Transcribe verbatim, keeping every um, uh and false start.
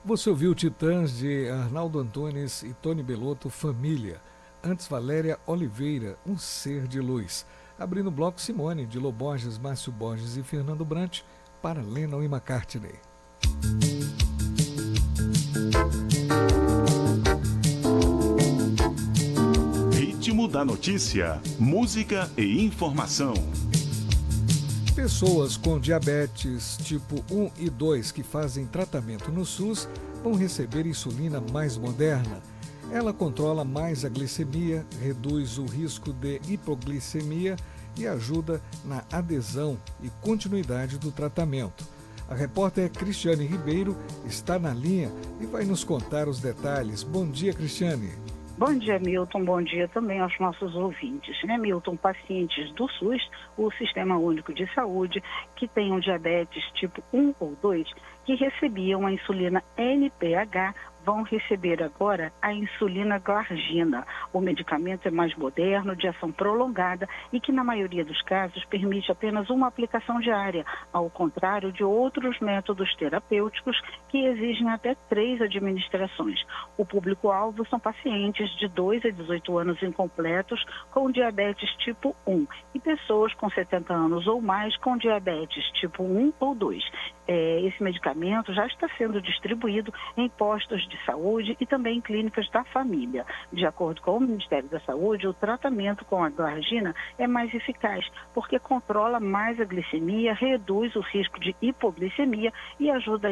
Você ouviu Titãs de Arnaldo Antunes e Tony Bellotto, Família. Antes, Valéria Oliveira, Um Ser de Luz. Abrindo o bloco, Simone, de Lô Borges, Márcio Borges e Fernando Brant, para Lennon e McCartney. Ritmo da notícia, música e informação. Pessoas com diabetes tipo um e dois que fazem tratamento no SUS vão receber insulina mais moderna. Ela controla mais a glicemia, reduz o risco de hipoglicemia e ajuda na adesão e continuidade do tratamento. A repórter Cristiane Ribeiro está na linha e vai nos contar os detalhes. Bom dia, Cristiane. Bom dia, Milton. Bom dia também aos nossos ouvintes. Né, Milton? Pacientes do SUS, o Sistema Único de Saúde, que tenham diabetes tipo um ou dois, que recebiam a insulina N P H, vão receber agora a insulina glargina. O medicamento é mais moderno, de ação prolongada e que, na maioria dos casos, permite apenas uma aplicação diária, ao contrário de outros métodos terapêuticos que exigem até três administrações. O público-alvo são pacientes de dois a dezoito anos incompletos com diabetes tipo um e pessoas com setenta anos ou mais com diabetes tipo um ou dois. É, esse medicamento já está sendo distribuído em postos de saúde e também em clínicas da família. De acordo com o Ministério da Saúde, o tratamento com a glargina é mais eficaz, porque controla mais a glicemia, reduz o risco de hipoglicemia e ajuda